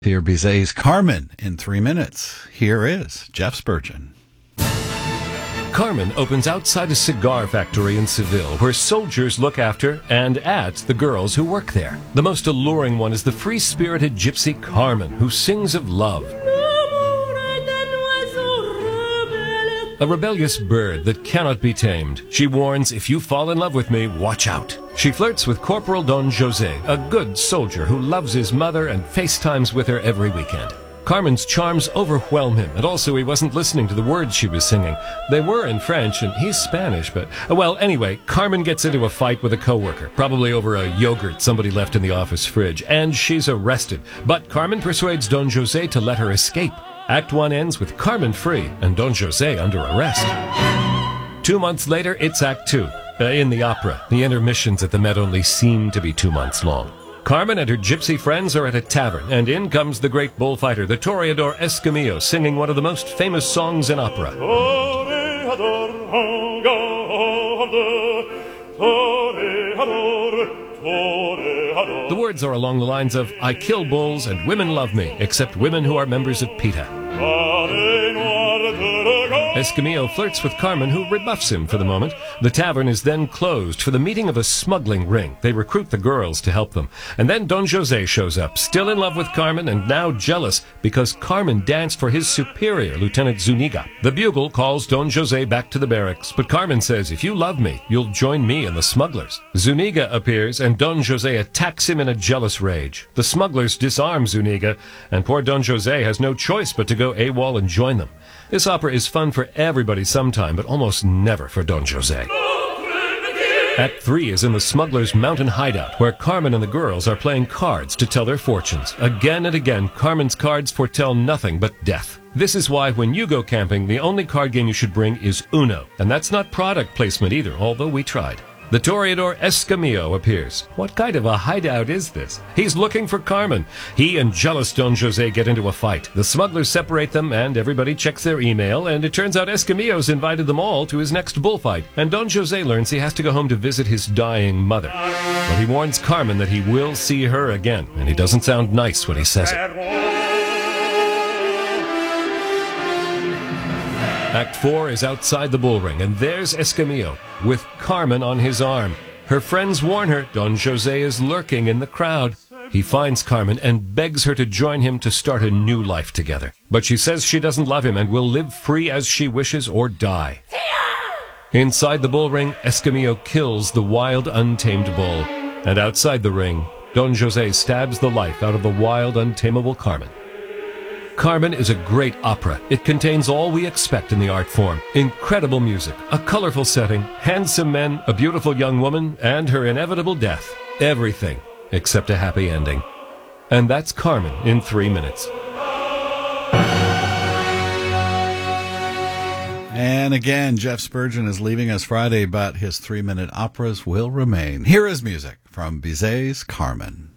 Pierre Bizet's Carmen in 3 minutes. Here is Jeff Spurgeon. Carmen opens outside a cigar factory in Seville where soldiers look after and at the girls who work there. The most alluring one is the free-spirited gypsy Carmen, who sings of love. A rebellious bird that cannot be tamed. She warns, if you fall in love with me, watch out. She flirts with Corporal Don Jose, a good soldier who loves his mother and FaceTimes with her every weekend. Carmen's charms overwhelm him, and also he wasn't listening to the words she was singing. They were in French, and he's Spanish, but... Well, anyway, Carmen gets into a fight with a coworker, probably over a yogurt somebody left in the office fridge, and she's arrested. But Carmen persuades Don Jose to let her escape. Act 1 ends with Carmen free and Don Jose under arrest. 2 months later, it's Act 2. In the opera, the intermissions at the Met only seem to be 2 months long. Carmen and her gypsy friends are at a tavern, and in comes the great bullfighter, the toreador Escamillo, singing one of the most famous songs in opera. The words are along the lines of, I kill bulls and women love me, except women who are members of PETA. Escamillo flirts with Carmen, who rebuffs him for the moment. The tavern is then closed for the meeting of a smuggling ring. They recruit the girls to help them. And then Don Jose shows up, still in love with Carmen and now jealous because Carmen danced for his superior, Lieutenant Zuniga. The bugle calls Don Jose back to the barracks, but Carmen says, if you love me, you'll join me and the smugglers. Zuniga appears and Don Jose attacks him in a jealous rage. The smugglers disarm Zuniga, and poor Don Jose has no choice but to go AWOL and join them. This opera is fun for everybody sometime, but almost never for Don Jose. Act 3 is in the smugglers' mountain hideout, where Carmen and the girls are playing cards to tell their fortunes. Again and again, Carmen's cards foretell nothing but death. This is why when you go camping, the only card game you should bring is Uno. And that's not product placement either, although we tried. The toreador Escamillo appears. What kind of a hideout is this? He's looking for Carmen. He and jealous Don Jose get into a fight. The smugglers separate them, and everybody checks their email, and it turns out Escamillo's invited them all to his next bullfight. And Don Jose learns he has to go home to visit his dying mother. But he warns Carmen that he will see her again, and he doesn't sound nice when he says it. Act 4 is outside the bullring, and there's Escamillo, with Carmen on his arm. Her friends warn her Don Jose is lurking in the crowd. He finds Carmen and begs her to join him to start a new life together. But she says she doesn't love him and will live free as she wishes or die. Inside the bullring, Escamillo kills the wild, untamed bull. And outside the ring, Don Jose stabs the life out of the wild, untamable Carmen. Carmen is a great opera. It contains all we expect in the art form. Incredible music, a colorful setting, handsome men, a beautiful young woman, and her inevitable death. Everything except a happy ending. And that's Carmen in 3 minutes. And again, Jeff Spurgeon is leaving us Friday, but his 3-minute operas will remain. Here is music from Bizet's Carmen.